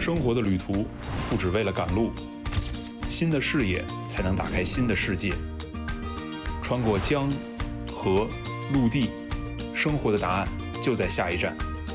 生活的旅途不只为了赶路，新的视野才能打开新的世界。穿过江、河、陆地，生活的答案就在下一站。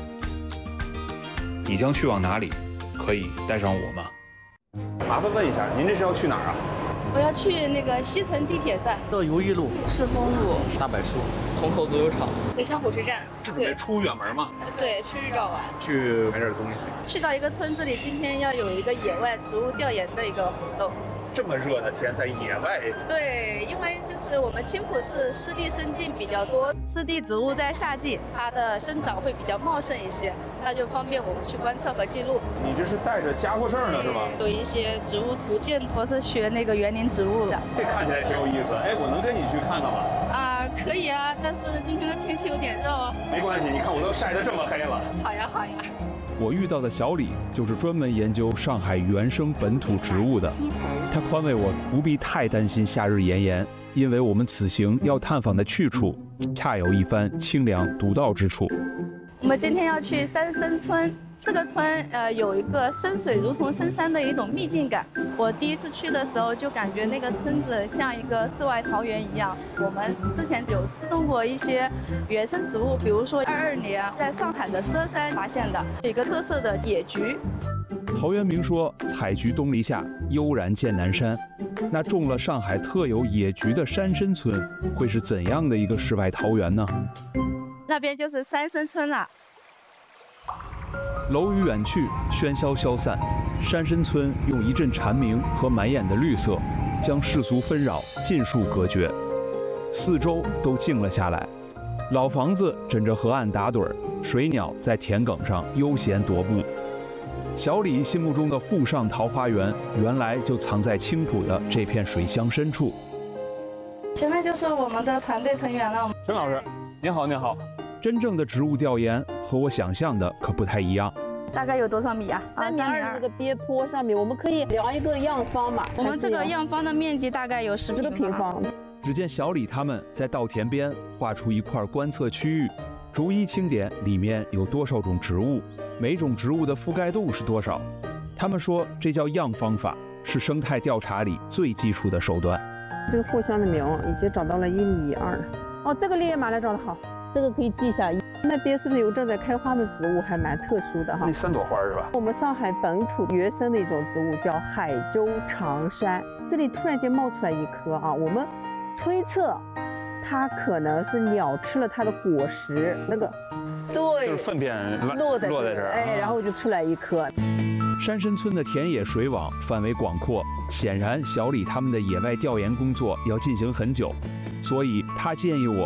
你将去往哪里？可以带上我吗？ 麻烦问一下，您这是要去哪儿啊？ 我要去那个西城地铁站、 到如意路、 赤峰路、 大柏树、 虹口足球场、 临昌火车站。 是准备出远门吗？ 对，去日照玩， 去买点东西。 去到一个村子里，今天要有一个野外植物调研的一个活动。 这么热的天，在野外。 对，因为就是我们青浦市湿地生境比较多，湿地植物在夏季它的生长会比较茂盛一些，那就方便我们去观测和记录。 你这是带着家伙事儿呢是吧？ 有一些植物图鉴，我是学那个园林植物的。 这看起来挺有意思，哎，我能跟你去看看吗？ 啊，可以啊，但是今天的天气有点热哦。 没关系，你看我都晒得这么黑了。 好呀，好呀。 我遇到的小李就是专门研究上海原生本土植物的，他宽慰我不必太担心夏日炎炎，因为我们此行要探访的去处恰有一番清凉独到之处。 我们今天要去三生村，这个村有一个深水如同深山的一种秘境感。我第一次去的时候就感觉那个村子像一个世外桃源一样。我们之前有失踪过一些原生植物，比如说22年在上海的佘山发现的有一个特色的野菊。 陶渊明说：“采菊东篱下，悠然见南山。”那种了上海特有野菊的山参村，会是怎样的一个世外桃源呢？ 那边就是三生村了。 楼宇远去，喧嚣消散，山参村用一阵蝉鸣和满眼的绿色，将世俗纷扰尽数隔绝，四周都静了下来。老房子枕着河岸打盹儿，水鸟在田埂上悠闲踱步。小李心目中的沪上桃花源，原来就藏在青浦的这片水乡深处。 前面就是我们的团队成员了。 陈老师，您好，您好。 真正的植物调研和我想象的可不太一样。 大概有多少米啊 ？3.2米这个边坡上面，我们可以量一个样方嘛。 我们这个样方的面积大概有10个平方。 只见小李他们在稻田边画出一块观测区域，逐一清点里面有多少种植物，每种植物的覆盖度是多少。他们说这叫样方法，是生态调查里最基础的手段。 这个藿香的苗已经长到了1.2米。哦，这个烈焰马来长得好，这个可以记一下。那边是不是有正在开花的植物，还蛮特殊的哈？ 那3朵花是吧？ 我们上海本土原生的一种植物叫海州长杉，这里突然间冒出来一颗啊，我们推测它可能是鸟吃了它的果实，那个对， 就是粪便落在这儿， 哎，然后就出来一颗。 山参村的田野水网范围广阔，显然小李他们的野外调研工作要进行很久，所以他建议我